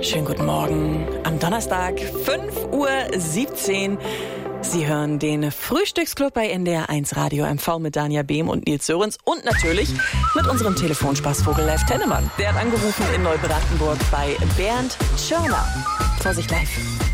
Schönen guten Morgen. Am Donnerstag, 5:17 Uhr. Sie hören den Frühstücksclub bei NDR 1 Radio MV mit Dania Behm und Nils Sörensen und natürlich mit unserem Telefonspaßvogel Live Tennemann. Der hat angerufen in Neubrandenburg bei Bernd Tschörner. Vorsicht live.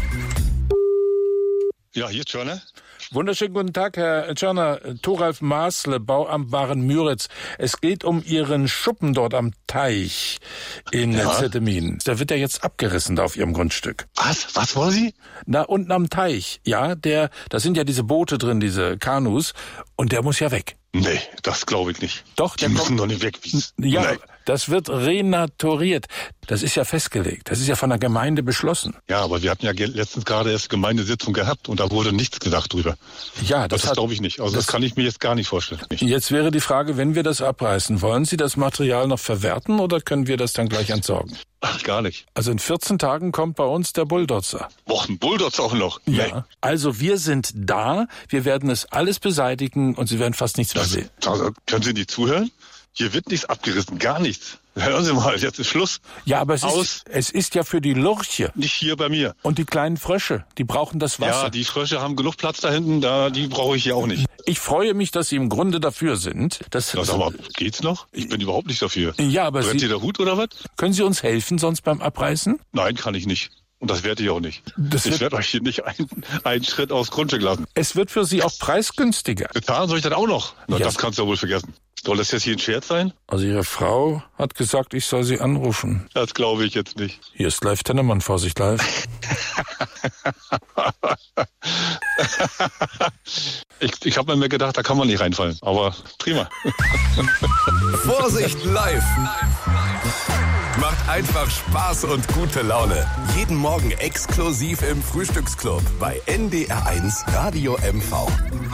Ja, hier Tschörner. Wunderschönen guten Tag, Herr Tschörner. Thoralf Maasle, Bauamt Waren-Müritz. Es geht um Ihren Schuppen dort am Teich in Zettemin. Der wird ja jetzt abgerissen da auf Ihrem Grundstück. Was wollen Sie? Na, unten am Teich. Ja, da sind ja diese Boote drin, diese Kanus. Und der muss ja weg. Nee, das glaube ich nicht. Doch, die müssen doch nicht weg. Ja, nee. Das wird renaturiert. Das ist ja festgelegt. Das ist ja von der Gemeinde beschlossen. Ja, aber wir hatten ja letztens gerade erst Gemeindesitzung gehabt und da wurde nichts gesagt drüber. Ja, das glaube ich nicht. Also das kann ich mir jetzt gar nicht vorstellen. Jetzt wäre die Frage, wenn wir das abreißen, wollen Sie das Material noch verwerten oder können wir das dann gleich entsorgen? Ach, gar nicht. Also in 14 Tagen kommt bei uns der Bulldozer. Boah, ein Bulldozer auch noch? Nee. Ja. Also wir sind da, wir werden es alles beseitigen und Sie werden fast nichts mehr sehen. Also, können Sie nicht zuhören? Hier wird nichts abgerissen, gar nichts. Hören Sie mal, jetzt ist Schluss. Ja, aber es ist ja für die Lurche. Nicht hier bei mir. Und die kleinen Frösche, die brauchen das Wasser. Ja, die Frösche haben genug Platz da hinten, die brauche ich hier auch nicht. Ich freue mich, dass Sie im Grunde dafür sind. Aber geht's noch? Ich bin überhaupt nicht dafür. Ja, aber Brennt hier der Hut oder was? Können Sie uns helfen sonst beim Abreißen? Nein, kann ich nicht. Und das werde ich auch nicht. Ich werde euch hier nicht einen Schritt aufs Grundstück lassen. Es wird für Sie auch preisgünstiger. Bezahlen soll ich das auch noch? Na, ja. Das kannst du ja wohl vergessen. Soll das jetzt hier ein Scherz sein? Also Ihre Frau hat gesagt, ich soll Sie anrufen. Das glaube ich jetzt nicht. Hier ist Live Tennemann, Vorsicht live. Ich habe mir gedacht, da kann man nicht reinfallen. Aber prima. Vorsicht live. Macht einfach Spaß und gute Laune. Jeden Morgen exklusiv im Frühstücksclub bei NDR 1 Radio MV.